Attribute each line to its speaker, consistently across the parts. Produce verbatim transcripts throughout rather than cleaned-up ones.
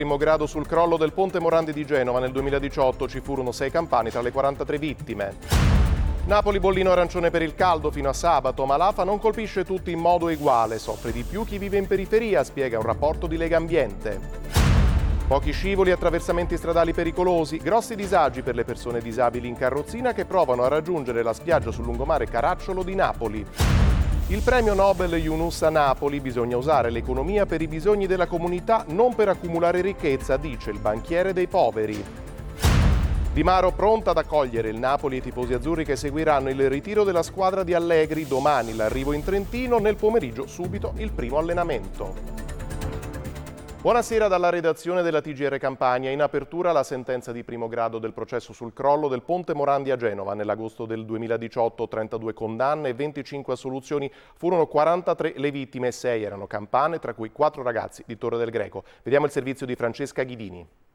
Speaker 1: Primo grado sul crollo del ponte Morandi di Genova nel duemiladiciotto, ci furono sei campani tra le quarantatré vittime. Napoli bollino arancione per il caldo fino a sabato, ma l'A F A non colpisce tutti in modo uguale, soffre di più chi vive in periferia, spiega un rapporto di Legambiente. Pochi scivoli, attraversamenti stradali pericolosi, grossi disagi per le persone disabili in carrozzina che provano a raggiungere la spiaggia sul lungomare Caracciolo di Napoli. Il premio Nobel Yunus a Napoli: bisogna usare l'economia per i bisogni della comunità, non per accumulare ricchezza, dice il banchiere dei poveri. Di Maro pronta ad accogliere il Napoli e i tifosi azzurri che seguiranno il ritiro della squadra di Allegri, domani l'arrivo in Trentino, nel pomeriggio subito il primo allenamento. Buonasera dalla redazione della T G R Campania. In apertura la sentenza di primo grado del processo sul crollo del ponte Morandi a Genova. Nell'agosto del duemiladiciotto trentadue condanne e venticinque assoluzioni, furono quarantatré le vittime e sei erano campane, tra cui quattro ragazzi di Torre del Greco. Vediamo il servizio di Francesca Ghidini.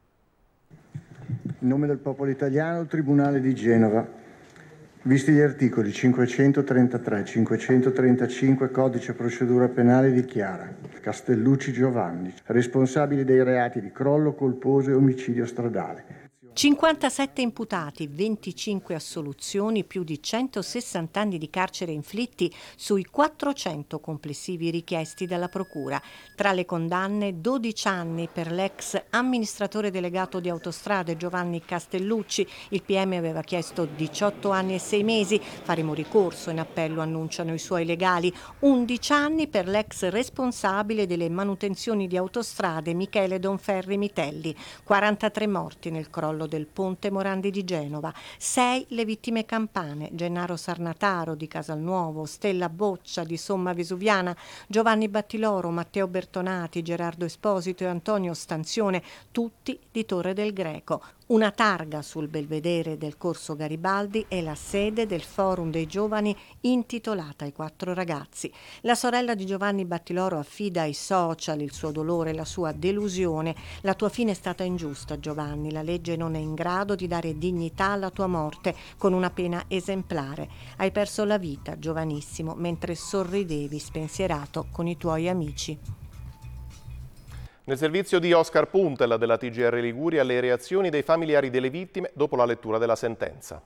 Speaker 2: In nome del popolo italiano, il Tribunale di Genova. Visti gli articoli cinquecentotrentatré e cinquecentotrentacinque Codice Procedura Penale, dichiara Castellucci Giovanni responsabile dei reati di crollo colposo e omicidio stradale.
Speaker 3: cinquantasette imputati, venticinque assoluzioni, più di centosessanta anni di carcere inflitti sui quattrocento complessivi richiesti dalla Procura. Tra le condanne, dodici anni per l'ex amministratore delegato di Autostrade Giovanni Castellucci. Il P M aveva chiesto diciotto anni e sei mesi. Faremo ricorso in appello, annunciano i suoi legali. undici anni per l'ex responsabile delle manutenzioni di Autostrade Michele Donferri Mitelli. quarantatré morti nel crollo del ponte Morandi di Genova, sei le vittime campane: Gennaro Sarnataro di Casalnuovo, Stella Boccia di Somma Vesuviana, Giovanni Battiloro, Matteo Bertonati, Gerardo Esposito e Antonio Stanzione, tutti di Torre del Greco. Una targa sul belvedere del Corso Garibaldi è la sede del Forum dei Giovani intitolata ai quattro ragazzi. La sorella di Giovanni Battiloro affida ai social il suo dolore e la sua delusione. La tua fine è stata ingiusta, Giovanni. La legge non è in grado di dare dignità alla tua morte con una pena esemplare. Hai perso la vita, giovanissimo, mentre sorridevi spensierato con i tuoi amici.
Speaker 1: Nel servizio di Oscar Puntella della T G R Liguria, le reazioni dei familiari delle vittime dopo la lettura della sentenza.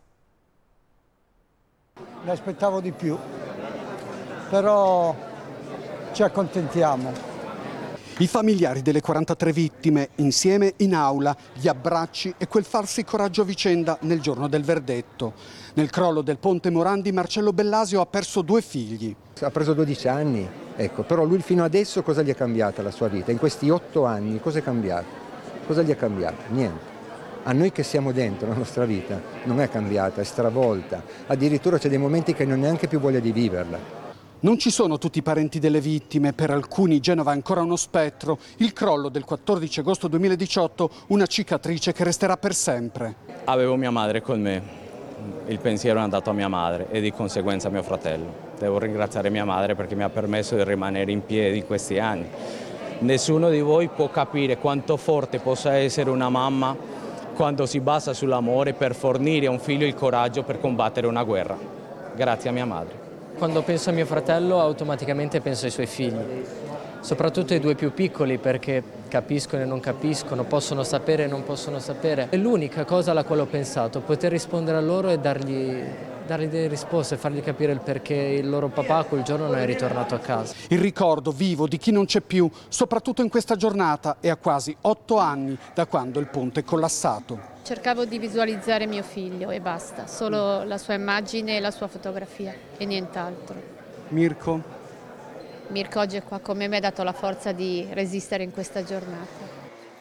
Speaker 4: Ne aspettavo di più, però ci accontentiamo.
Speaker 5: I familiari delle quarantatré vittime, insieme in aula, gli abbracci e quel farsi coraggio a vicenda nel giorno del verdetto. Nel crollo del ponte Morandi, Marcello Bellasio ha perso due figli.
Speaker 6: Ha preso dodici anni, ecco, però lui fino adesso cosa gli è cambiata la sua vita? In questi otto anni cosa è cambiato? Cosa gli è cambiato? Niente. A noi che siamo dentro la nostra vita non è cambiata, è stravolta. Addirittura c'è dei momenti che non ho neanche più voglia di viverla.
Speaker 5: Non ci sono tutti i parenti delle vittime, per alcuni Genova è ancora uno spettro. Il crollo del quattordici agosto duemiladiciotto, una cicatrice che resterà per sempre.
Speaker 7: Avevo mia madre con me, il pensiero è andato a mia madre e di conseguenza a mio fratello. Devo ringraziare mia madre perché mi ha permesso di rimanere in piedi in questi anni. Nessuno di voi può capire quanto forte possa essere una mamma quando si basa sull'amore per fornire a un figlio il coraggio per combattere una guerra. Grazie a mia madre.
Speaker 8: Quando penso a mio fratello automaticamente penso ai suoi figli, soprattutto ai due più piccoli perché capiscono e non capiscono, possono sapere e non possono sapere. È l'unica cosa alla quale ho pensato, poter rispondere a loro e dargli, dargli delle risposte, fargli capire il perché il loro papà quel giorno non è ritornato a casa.
Speaker 5: Il ricordo vivo di chi non c'è più, soprattutto in questa giornata e a quasi otto anni da quando il ponte è collassato.
Speaker 9: Cercavo di visualizzare mio figlio e basta, solo la sua immagine e la sua fotografia e nient'altro.
Speaker 5: Mirko?
Speaker 9: Mirko oggi è qua con me, mi ha dato la forza di resistere in questa giornata.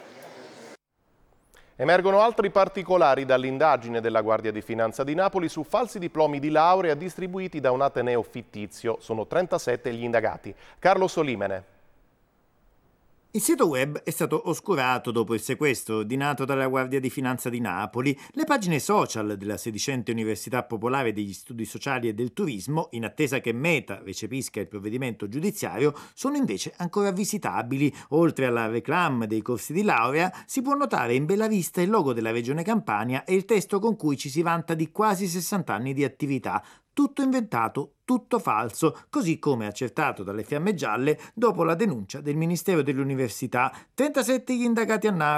Speaker 1: Emergono altri particolari dall'indagine della Guardia di Finanza di Napoli su falsi diplomi di laurea distribuiti da un ateneo fittizio. Sono trentasette gli indagati. Carlo Solimene.
Speaker 10: Il sito web è stato oscurato dopo il sequestro ordinato dalla Guardia di Finanza di Napoli. Le pagine social della sedicente Università Popolare degli Studi Sociali e del Turismo, in attesa che Meta recepisca il provvedimento giudiziario, sono invece ancora visitabili. Oltre alla reclame dei corsi di laurea, si può notare in bella vista il logo della Regione Campania e il testo con cui ci si vanta di quasi sessanta anni di attività. tutto inventato, tutto falso, così come accertato dalle Fiamme Gialle dopo la denuncia del Ministero dell'Università. trentasette gli indagati a Napoli.